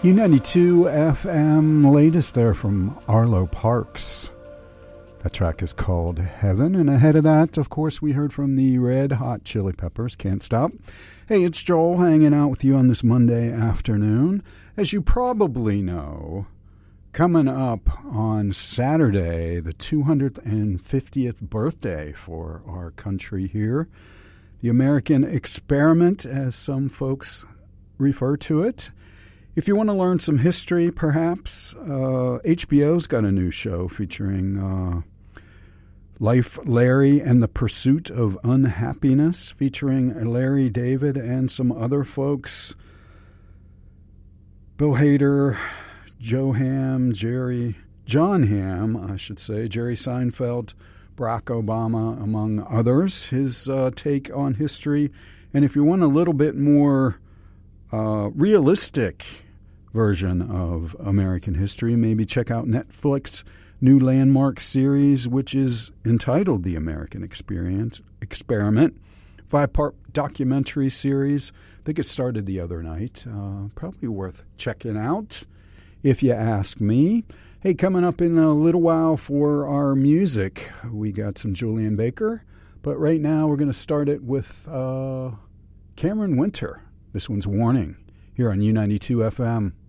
U92 FM, latest there from Arlo Parks. That track is called Heaven, and ahead of that, of course, we heard from the Red Hot Chili Peppers, Can't Stop. Hey, it's Joel hanging out with you on this Monday afternoon. As you probably know, coming up on Saturday, the 250th birthday for our country here, the American experiment, as some folks refer to it. If you want to learn some history, perhaps, HBO's got a new show featuring Life, Larry, and the Pursuit of Unhappiness, featuring Larry David and some other folks. Bill Hader, John Hamm, Jerry Seinfeld, Barack Obama, among others. His take on history. And if you want a little bit more realistic version of American history, maybe check out Netflix' new landmark series, which is entitled The American Experiment. 5-part documentary series. I think it started the other night. Probably worth checking out, if you ask me. Hey, coming up in a little while for our music, we got some Julian Baker. But right now we're going to start it with Cameron Winter. This one's Warning, here on U92 FM.